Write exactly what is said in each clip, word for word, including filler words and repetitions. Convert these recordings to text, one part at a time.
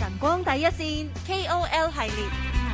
陽光第一線 K O L 系列。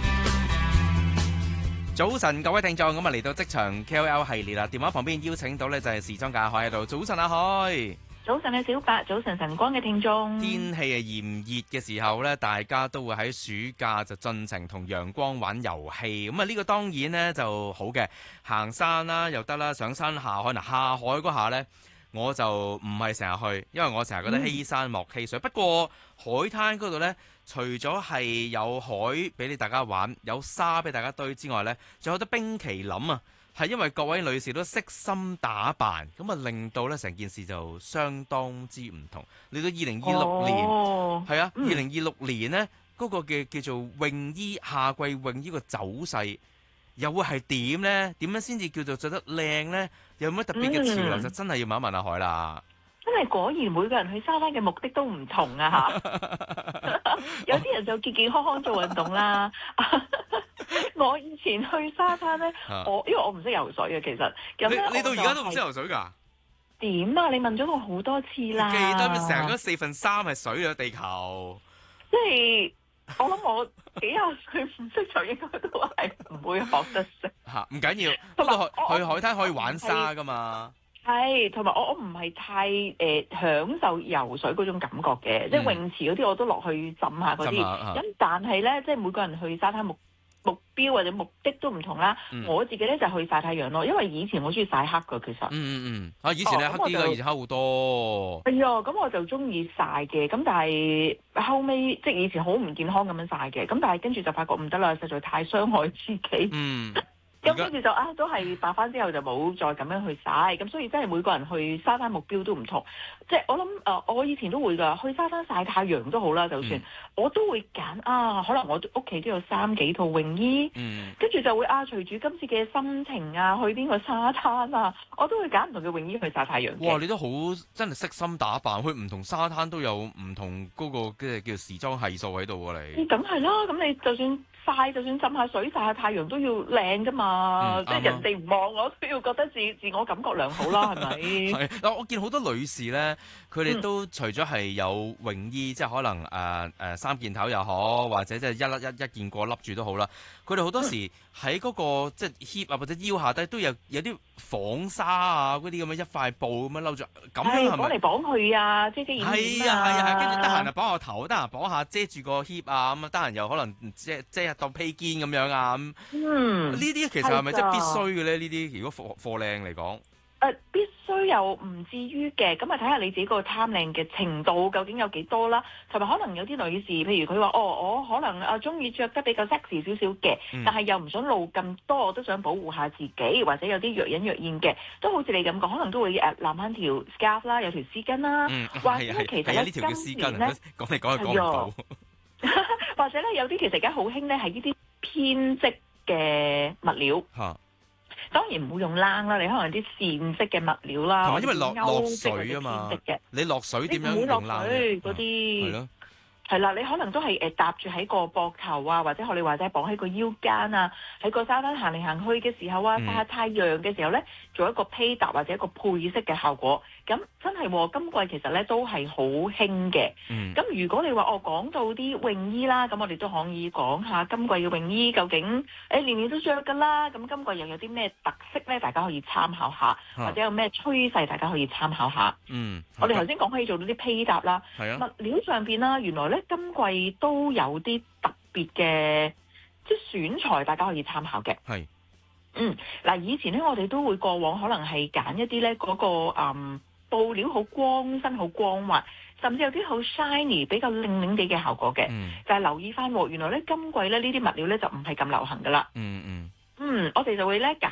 早晨，各位聽眾，咁啊嚟到職場 K O L 系列啦。電話旁邊邀請到呢就係時裝界阿海喺度。早晨，阿海。 早晨啊，小白，早晨晨光嘅聽眾。 天氣係炎熱嘅時候呢，大家都會喺暑假就盡情同陽光玩遊戲。咁啊，呢個當然呢就好嘅，行山啦又得啦，上山下海嗱，下海嗰下呢，我就唔係成日去，因為我成日覺得欺山莫欺水。嗯、不過海灘嗰度呢，除咗係有海俾你大家玩，有沙俾大家堆之外呢，仲有得冰淇淋啊！係因為各位女士都悉心打扮，咁啊令到咧成件事就相當之唔同。嚟到二零二六年，係、哦、啊，二零二六年呢，嗰、嗰個嘅叫做泳衣夏季泳衣個走勢又會係點呢？點樣先至叫做着得靚呢？有乜特別嘅潮流？就真係要問一問阿海啦。 真係果然每個人去沙灘嘅目的都唔同啊！嚇，有啲人就健健康康做運動啦。我以前去沙灘咧，我因為我唔識游水嘅，其實咁咧， 你，你到而家都唔識游水㗎？ 點啊？你問咗我好多次啦。 記得成咗四分三係水啊！地球。 即係我諗我幾廿歲唔識就應該都係唔會學得識。嚇， 唔緊要，不過去海灘可以玩沙㗎嘛。係， 同埋我我唔係太誒、呃、享受游水嗰種感覺嘅，嗯、即係泳池嗰啲我都落去浸下嗰啲。咁但係咧，即係每個人去沙灘目目標或者目的都唔同啦。嗯、我自己咧就去曬太陽咯，因為以前我中意曬黑㗎，其實。嗯嗯嗯。啊，以前你黑啲㗎，以前黑好多。係啊，咁我就中意曬嘅，咁但係後尾即係以前好唔健康咁樣曬嘅，咁但係跟住就發覺唔得啦，實在太傷害自己。嗯。咁跟住就啊，都係白翻之後就冇再咁樣去曬，咁所以真係每個人去沙灘目標都唔同。即係我諗誒、呃，我以前都會㗎，去沙灘曬太陽都好啦，就算、嗯、我都會揀啊，可能我屋企都有三幾套泳衣，嗯、跟住就會啊，隨住今次嘅心情啊，去邊個沙灘啊，我都會揀唔同嘅泳衣去曬太陽。 哇！你都好真係悉心打扮，去唔同沙灘都有唔同嗰個嘅叫時裝係數喺度喎，你。 梗係啦，咁你就算曬，就算浸下水曬下太陽都要靚㗎嘛。啊！即係人哋唔望我都要覺得自自我感覺良好啦，係咪？ 係嗱，我見好多女士咧，佢哋都除咗係有泳衣，嗯、即係可能誒誒、呃呃、三件頭又好，或者即係一粒一一件過笠住都好啦。佢哋好多時喺嗰、那個、嗯、即係 hip 啊或者腰下低都有有啲紡紗啊嗰啲咁嘅一塊布咁樣摟住，咁樣係咪？ 綁嚟綁去啊，遮遮掩掩啊！ 係啊係啊，跟住得閒就綁下頭，得閒綁下遮住個 hip 啊，咁啊得閒又可能遮遮下當披肩咁樣啊咁。嗯，呢啲其實係咪即係必須嘅咧？呢啲如果貨貨靚嚟講？ 誒、呃、必須又唔至於嘅，咁啊睇下你自己個貪靚嘅程度究竟有幾多啦，同埋可能有啲女士，譬如佢話哦，我可能啊中意着得比較 sexy 少少嘅，嗯、但係又唔想露咁多，我都想保護下自己，或者有啲若隱若現嘅，都好似你咁講，可能都會誒攬翻條 scarf 啦，有條絲巾啦，嗯、或者其實咧今年咧講嚟講去講唔到， 或者咧有啲其實而家好興咧係呢啲編織嘅物料。啊當然唔會用冷啦，你可能啲線織嘅物料啦， 同因為落落水啊嘛，你落水點樣用冷嗰啲？係咯，係啦，你可能都係誒搭住喺個膊頭啊，或者學你話齋綁喺個腰間啊，喺個沙灘行嚟行去嘅時候啊，曬下太陽嘅時候咧，做一個披搭或者一個配飾嘅效果。咁真係喎，今季其實咧都係好興嘅。咁、嗯、如果你話哦講到啲泳衣啦，咁我哋都可以講下今季嘅泳衣究竟誒年年都着㗎啦。咁今季又有啲咩特色咧？大家可以參考下，啊、或者有咩趨勢大家可以參考下。嗯，我哋頭先講可以做到啲披搭啦，啊、物料上邊啦，原來咧今季都有啲特別嘅即係選材，大家可以參考嘅。係，嗯嗱，以前咧我哋都會過往可能係揀一啲咧嗰個嗯。布料好光身好光滑，甚至有啲好 shiny 比較靚靚地嘅效果嘅，嗯、就係留意翻喎。原來咧今季咧呢啲物料咧就唔係咁流行噶啦。嗯嗯。嗯，我哋就會咧揀